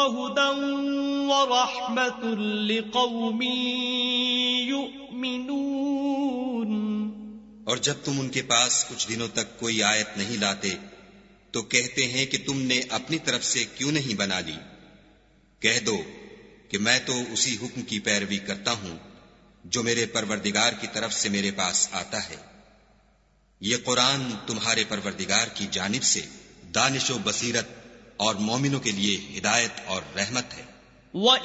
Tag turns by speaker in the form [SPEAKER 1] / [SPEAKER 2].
[SPEAKER 1] वहुदन वरहमतुल लिकौमिन युमिनून।
[SPEAKER 2] और जब तुम उनके पास कुछ दिनों तक कोई आयत नहीं लाते तो कहते हैं कि तुमने अपनी तरफ से क्यों नहीं बना ली। कह दो कि मैं तो उसी हुक्म की पैरवी करता हूं जो मेरे परवरदिगार की तरफ से मेरे पास आता है। ये कुरान तुम्हारे परवरदिगार की जानिब से दानिश व बसीरत और मोमिनों के लिए हिदायत और रहमत है।